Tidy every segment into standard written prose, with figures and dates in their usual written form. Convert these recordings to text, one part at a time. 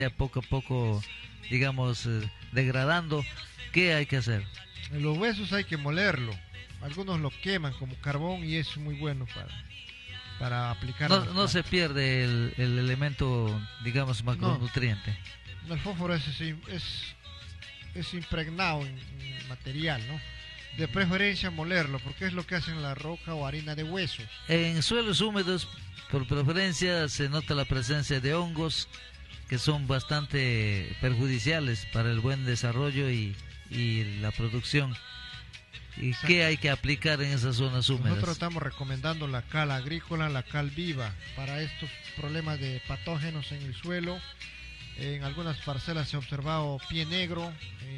poco a poco, digamos, degradando. ¿Qué hay que hacer? Los huesos hay que molerlo. Algunos lo queman como carbón y es muy bueno para aplicar. No se pierde el elemento, digamos, macronutriente. No, el fósforo es impregnado en material, ¿no? De preferencia molerlo, porque es lo que hacen la roca o harina de huesos. En suelos húmedos, por preferencia, se nota la presencia de hongos que son bastante perjudiciales para el buen desarrollo y la producción. ¿Y qué hay que aplicar en esas zonas húmedas? Nosotros estamos recomendando la cal agrícola, la cal viva, para estos problemas de patógenos en el suelo. En algunas parcelas se ha observado pie negro,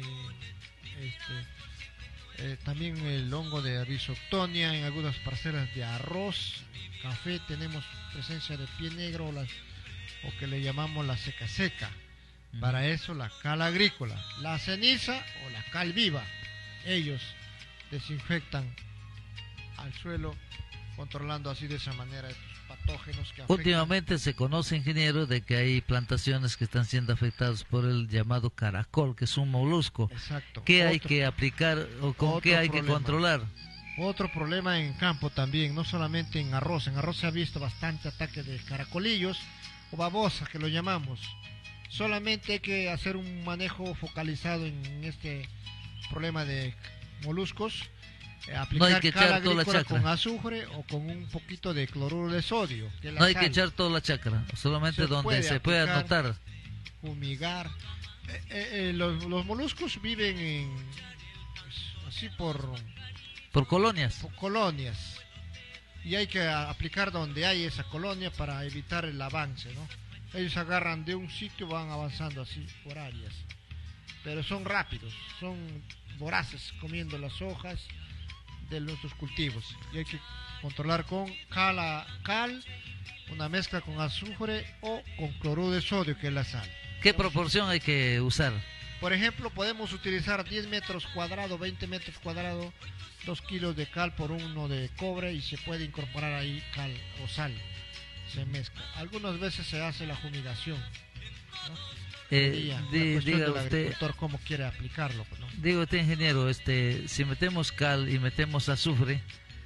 también el hongo de Rhizoctonia. En algunas parcelas de arroz, café, tenemos presencia de pie negro o que le llamamos la seca seca. Para eso la cal agrícola, la ceniza o la cal viva. Ellos desinfectan al suelo, controlando así de esa manera estos patógenos que afectan. Últimamente se conoce, ingeniero, de que hay plantaciones que están siendo afectadas por el llamado caracol, que es un molusco. Exacto. ¿Qué hay que aplicar o con qué hay que controlar? Otro problema en campo también, no solamente en arroz. En arroz se ha visto bastante ataque de caracolillos o babosas, que lo llamamos. Solamente hay que hacer un manejo focalizado en este problema de moluscos. Aplicar no hay que cal echar toda la agrícola chacra con azufre o con un poquito de cloruro de sodio. Que no hay que echar toda la chacra, solamente donde se pueda notar. Fumigar. Los moluscos viven así por colonias. Por colonias. Y hay que aplicar donde hay esa colonia para evitar el avance, ¿no? Ellos agarran de un sitio, van avanzando así por áreas. Pero son rápidos, son voraces comiendo las hojas de nuestros cultivos. Y hay que controlar con cal, una mezcla con azufre o con cloruro de sodio, que es la sal. ¿Qué proporción hay que usar? Por ejemplo, podemos utilizar 10 metros cuadrados, 20 metros cuadrados, 2 kilos de cal por 1 de cobre, y se puede incorporar ahí cal o sal. Se mezcla. Algunas veces se hace la fumigación, ¿no? Diga usted, agricultor cómo quiere aplicarlo, ¿no? Digo usted, ingeniero, si metemos cal y metemos azufre,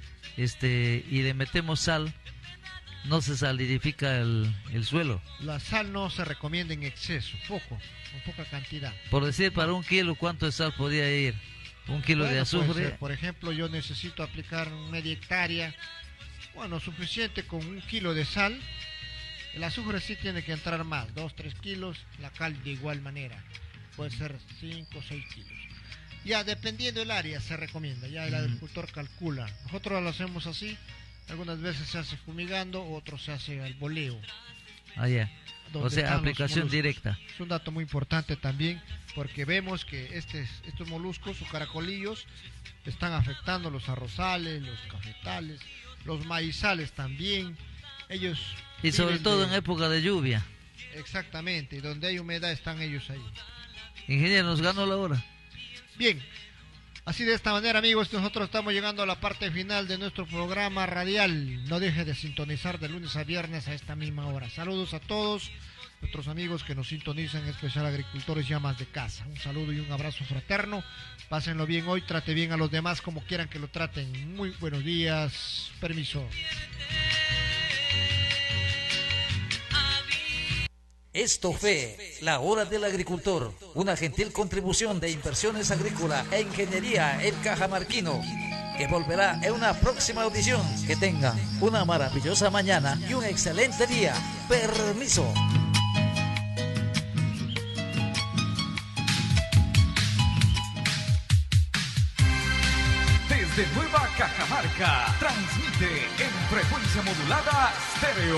y le metemos sal, no se salidifica el suelo. La sal no se recomienda en exceso, con poca cantidad. Por decir, para 1 kilo, ¿cuánto de sal podría ir? 1 kilo de azufre. Por ejemplo, yo necesito aplicar media hectárea, suficiente con 1 kilo de sal. El azufre sí tiene que entrar más, 2-3 kilos, la cal de igual manera, puede ser 5 o 6 kilos. Ya dependiendo del área se recomienda, ya el agricultor calcula. Nosotros lo hacemos así, algunas veces se hace fumigando, otros se hace al voleo. Ya. O sea, aplicación directa. Es un dato muy importante también, porque vemos que estos moluscos o caracolillos están afectando los arrozales, los cafetales, los maizales también. Ellos y sobre todo en época de lluvia. Exactamente, y donde hay humedad están ellos ahí. Ingeniero, nos ganó la hora. Bien, así de esta manera, amigos, nosotros estamos llegando a la parte final de nuestro programa radial. No deje de sintonizar de lunes a viernes a esta misma hora. Saludos a todos nuestros amigos que nos sintonizan, en especial agricultores y amas de casa. Un saludo y un abrazo fraterno. Pásenlo bien hoy, trate bien a los demás como quieran que lo traten. Muy buenos días, permiso. Esto fue La Hora del Agricultor, una gentil contribución de Inversiones Agrícola e Ingeniería El Cajamarquino, que volverá en una próxima audición. Que tenga una maravillosa mañana y un excelente día. Permiso. Desde Nueva Cajamarca, transmite en frecuencia modulada estéreo